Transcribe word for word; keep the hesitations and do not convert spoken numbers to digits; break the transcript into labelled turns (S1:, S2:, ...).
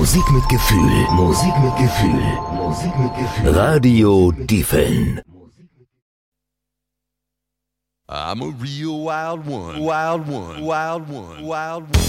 S1: Musik mit Gefühl. Musik mit Gefühl. Musik mit Gefühl. Radio Diefeln.
S2: I'm a real wild one. Wild one. Wild one. Wild one.